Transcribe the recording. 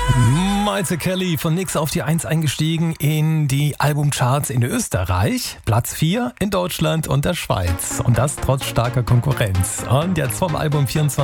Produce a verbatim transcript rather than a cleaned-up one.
Maite Kelly von Nix auf die eins eingestiegen in die Albumcharts in Österreich, Platz vier in Deutschland und der Schweiz. Und das trotz starker Konkurrenz. Und jetzt vom Album vierundzwanzig